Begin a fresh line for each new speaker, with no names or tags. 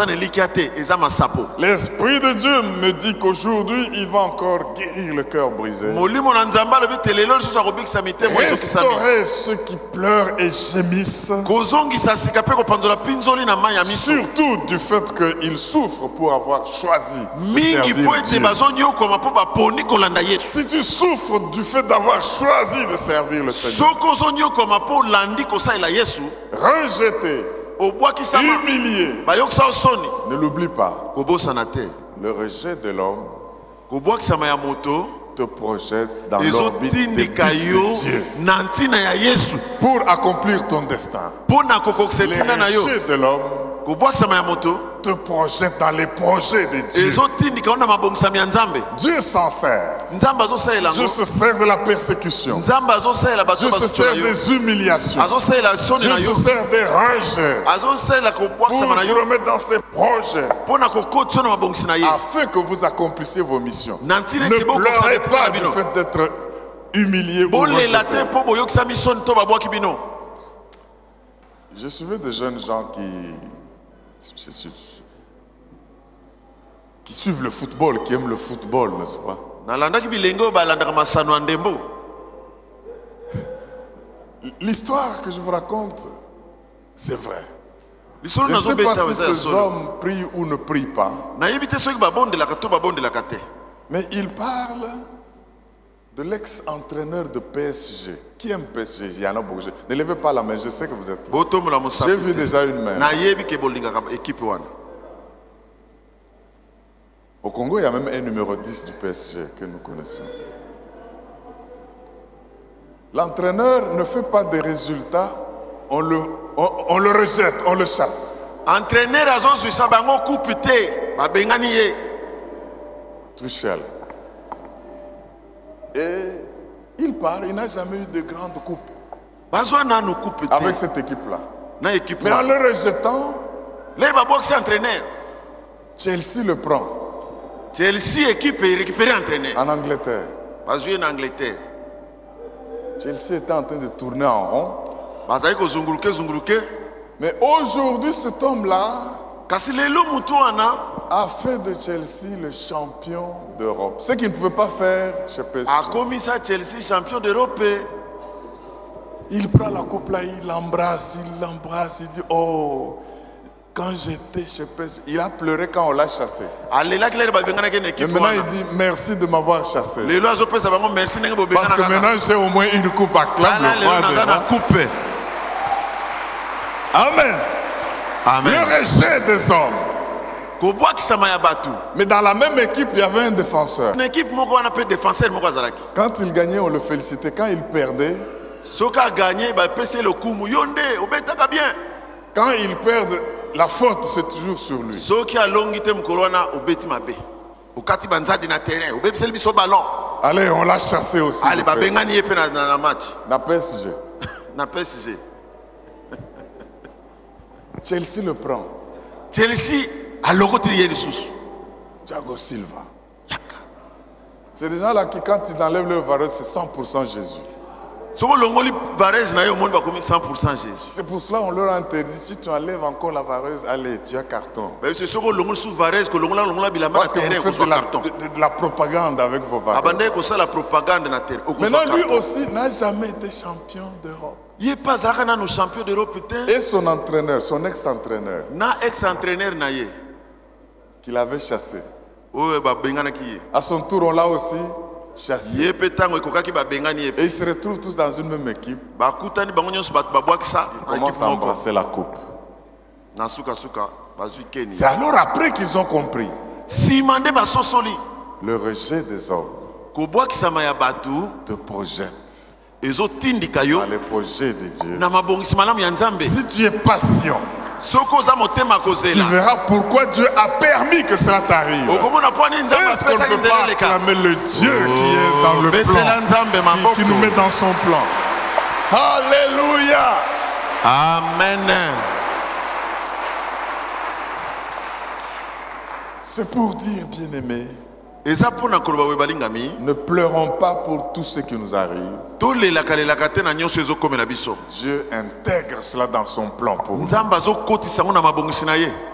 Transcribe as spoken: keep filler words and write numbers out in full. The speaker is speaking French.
L'Esprit de Dieu me dit qu'aujourd'hui, il va encore guérir le cœur brisé. Restaurer ceux qui pleurent et gémissent. Surtout du fait qu'ils souffrent pour avoir choisi de servir Dieu. Si tu souffres du fait d'avoir choisi de servir le Seigneur, rejeté, humilié, ne l'oublie pas. Le rejet de l'homme te projette dans l'orbite des buts de Dieu pour accomplir ton destin. Les rejets de l'homme te projette dans les projets de Dieu. Dieu s'en sert. Dieu se sert de la persécution. Dieu se sert des humiliations. Dieu se sert des rejets pour vous remettre dans ses projets afin que vous accomplissiez vos missions. Ne pleurez pas du fait d'être humilié ou rejeté. Je suivais de jeunes gens qui qui suivent le football, qui aiment le football, n'est-ce pas? L'histoire que je vous raconte, c'est vrai. Je ne sais pas si ces hommes prient ou ne prient pas. Mais ils parlent de l'ex-entraîneur de P S G. Qui aime P S G? Il y en a beaucoup. Ne levez pas la main, je sais que vous êtes là. J'ai vu déjà une main. Au Congo, il y a même un numéro dix du P S G que nous connaissons. L'entraîneur ne fait pas des résultats, on le, on, on le rejette, on le chasse. Tuchel. Et il part, il n'a jamais eu de grande coupe avec cette équipe-là. Mais en le rejetant, Chelsea le prend.
Chelsea équipe est récupérée entraîneur.
En Angleterre.
En Angleterre.
Chelsea était en train de tourner en rond. Mais aujourd'hui, cet homme-là a fait de Chelsea le champion d'Europe. Ce qu'il ne pouvait pas faire chez P S G.
A commis ça Chelsea champion d'Europe.
Il prend la coupe là, il l'embrasse, il l'embrasse, il dit oh, quand j'étais chez P S G, il a pleuré quand on l'a chassé. Et maintenant il dit merci de m'avoir chassé. Parce que maintenant j'ai au moins une coupe à clame. Amen.
Amen.
Le rejet des hommes. Mais dans la même équipe, il y avait un défenseur. Quand il gagnait, on le félicitait. Quand il perdait, quand il perd, la faute c'est toujours sur lui. Allez, on l'a chassé aussi. Na P S G.
Na P S G.
Chelsea le prend.
Chelsea a logo
Thiago Silva. C'est des gens là qui quand ils enlèvent le Varese, c'est cent pour cent Jésus.
cent pour cent Jésus.
C'est pour cela qu'on leur a interdit, si tu enlèves encore la vareuse, allez, tu as carton. Parce que vous faites de la, de, de la propagande avec vos vareuses. Maintenant, lui aussi n'a jamais été champion d'Europe. Et son entraîneur, son ex-entraîneur, qu'il avait chassé. À son tour, on l'a aussi chassé. Et ils se retrouvent tous dans une même équipe. Ils commencent à embrasser la coupe. C'est alors après qu'ils ont compris le rejet des hommes te projette dans les projets de Dieu. Si tu es patient, tu verras pourquoi Dieu a permis que cela t'arrive. Est-ce qu'on ne peut pas acclamer le Dieu qui est dans le plan, qui, qui nous met dans son plan? Alléluia.
Amen.
C'est pour dire, bien-aimés, ne pleurons pas pour tout ce qui nous arrive. Dieu intègre cela dans son plan pour nous.